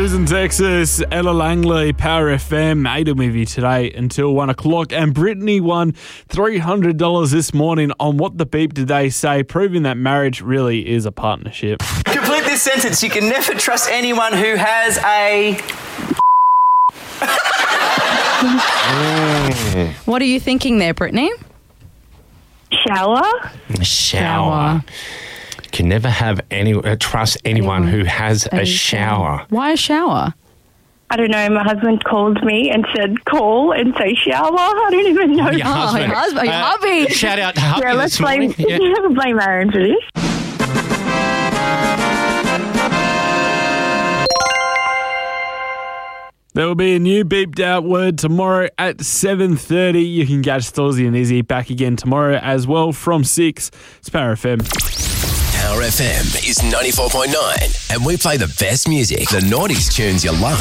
Susan Texas, Ella Langley, Power FM, Aiden with you today until 1 o'clock. And Brittany won $300 this morning on What the Beep Did They Say, proving that marriage really is a partnership. Complete this sentence. You can never trust anyone who has a... What are you thinking there, Brittany? Shower. Can never have trust anyone who has a shower. Why a shower? I don't know. My husband called me and said call and say shower. I don't even know. Your husband. Your hubby. Shout out to hubby Let's this morning. blame Aaron for this. There will be a new beeped out word tomorrow at 7:30. You can catch Stolzy and Izzy back again tomorrow as well from 6. It's Power FM. Power FM is 94.9 and we play the best music, the noughties tunes you love.